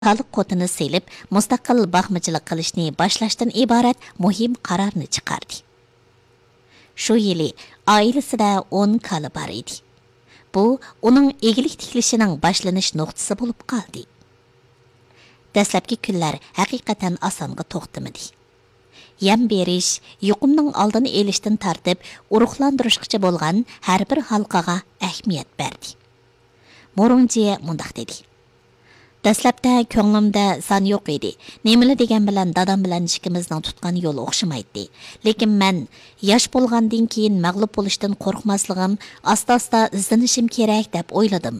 Kaliq qotini selib, mustaqil baxmıcılık qilishni boshlashdan iborat muhim qarorni chiqardi. Shu yili oilasida 10 kali bor edi. Bu uning egilik tiklishining boshlanish nuqtasi bo'lib qoldi. Dastlabki kunlar haqiqatan osonga to'xtamadi. Yem berish, yuqumning oldini elishdan tartib, urug'lantirishgacha bo'lgan har bir halqaga ahamiyat berdi. Morungji mundaq dedi. Dastlabda ko'nglimda son yo'q edi. Nemili degan bilan dadam bilan ikkimizning tutgan yo'l o'xshamaydi. Lekin men yosh bo'lgandan keyin mag'lub bo'lishdan qo'rqmasligim, asta-asta izlanishim kerak deb o'yladim.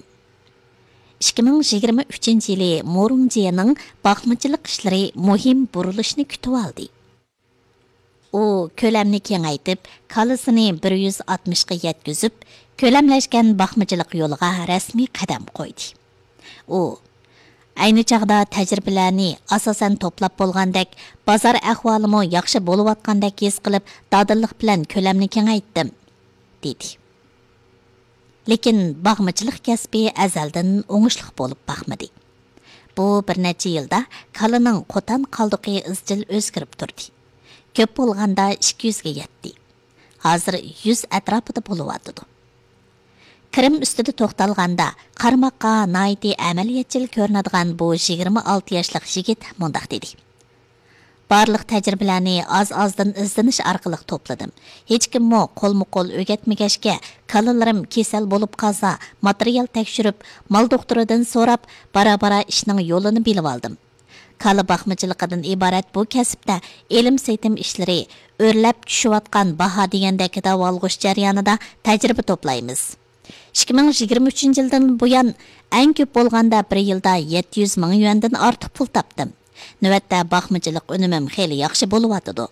2023-yili Morungjining baxmıcılık ishlari muhim burilishni kutib oldi. U ko'lamni kengaytib, kalasini 160 ga yetkazib, ko'lamlashgan baxmıcılık yo'liga rasmiy qadam qo'ydi. U ayni chaqda tajribalarni asosan to'plab bo'lgandek, bozor ahvolimi yaxshi bo'layotgandek his qilib, dadillik bilan ko'lamni kengaytdim, dedi. Lekin baxmıcılık kasbi azaldan o'ngishli bo'lib baxmadi. Bu bir necha yilda kalaning qo'tan qaldiqi izchil o'zgarib turdi. Ko'p bo'lganda 200 ga yetdi. Hozir 100 atrofida bo'lyapti. Kirim ustida to'xtalganda qarmoqqa nayti amaliyatchil ko'rinadigan bu 26 yoshlik yigit mundaq dedi. Barliq tajribalarni az-azdan izlanish orqali to'pladim. Hech kimmo qo'lma-qo'l o'rgatmagashga, kalalarim kasal bo'lib qolsa, material tekshirib, mal doktoridan so'rab, bara-bara ishning yo'lini bilib oldim. Kala baxmıcılıqdan iborat bu kasbda ilm setim ishlari, o'rlab tushayotgan baho degandek davolg'ish jarayonida tajriba to'playmiz. 2023-yildan buyon eng ko'p bo'lganda bir yilda 700 ming yuandan ortiq pul topdim. Navbatda baxmıcılık unumim xeyli yaxshi bo'lyapti.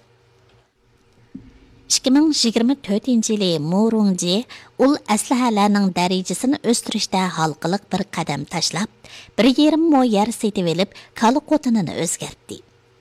2024-yili Morungji ul aslahalarning darajasini o'stirishda halqiliq bir qadam tashlab, 1,5 mo yer setib olib, kala qo'tinini o'zgartdi.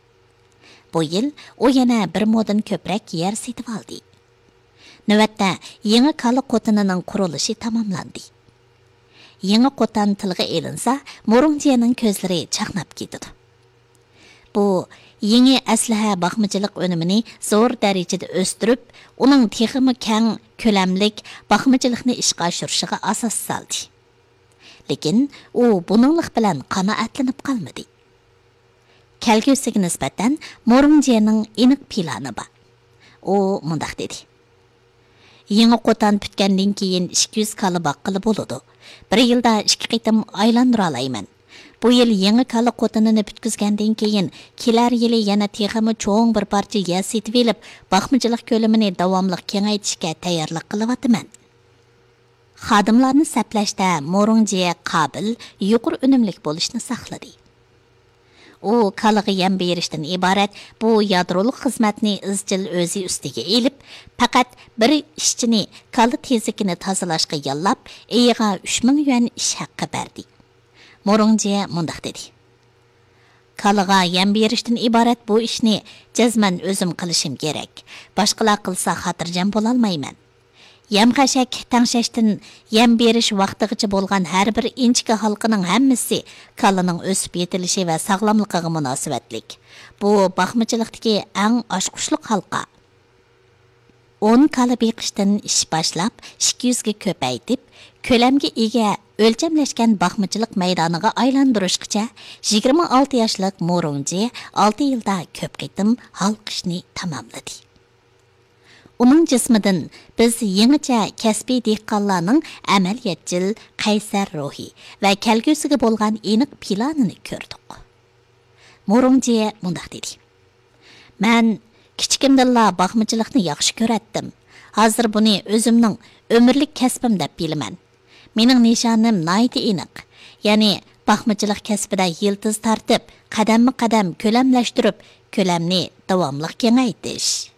Bu yil u yana 1 modan ko'proq yer setib oldi. Navbatda yangi kala qo'tinining qurilishi tamomlandi. Yangi qo'tan tilga elinsa, Morungjining ko'zlari chaqnab ketdi. Bu yangi aslaha baxmıcılık önümini zo'r darajada o'stirib, uning texmi keng ko'lamlik baxmıcılıkni ishga oshirishiga asos soldi. Lekin u buninglik bilan qanoatlanib qolmadi. Kelgusiga nisbatan Morungjining aniq plani bor. U mundaq dedi. Yangi qo'tan bitgandan keyin 200 kala baqqili bo'ladi. Bir yilda 2 qitim aylantira olayman. Bu yil yangi kala qo'tinini bitkizgandan keyin kelar yili yana texmi cho'ng bir parcha yer setib olib, baxmıcılık ko'lamini davomli kengaytirishga tayyorlik qilyapman. Xodimlarni saplashda Morungji qobil, yuqori unumlik bo'lishni saqladi. U kalaga yem berishdan iborat bu yadrolik xizmatni izchil o'zi ustiga elib, faqat bir ishchini kala tezligini tozalashga yollab, eyiga 3000 yuan ish haqqi berdi. Morungji mundaq dedi. Kalaga yem berishdan iborat bu ishni jazman o'zim qilishim kerak. Boshqalar qilsa xotirjam bo'la olmayman. Yem-qashak tangshashdan yem berish vaqtigacha bo'lgan har bir inchka halqining hammasi kalaning o'sib yetilishi va sog'lomligiga munosabatlik. Bu baxmıcılıkdagi eng oshqushliq halqa. 10 kala beqishdan ish boshlab 200 ga ko'paytib, ko'lamga ega o'lchamlashgan baxmıcılık maydoniga aylantirishgacha 26 yoshlik Morungji 6 yilda ko'p qitim halqishni tamomladi. Uning jismidan biz yangicha kasbiy dehqonlarning amaliyatchil, qaysar ruhi va kelgusiga bo'lgan aniq planini ko'rdik. Morungji mundaq dedi. Men kichikimdilla baxmıcılıkni yaxshi ko'ratdim. Hozir buni o'zimning umrlik kasbim deb bilaman. Mening nishonim nayti aniq. Ya'ni baxmıcılık kasbida yiltiz tartib, qadamma qadam ko'lamlashtirib, ko'lamni davomli kengaytirish.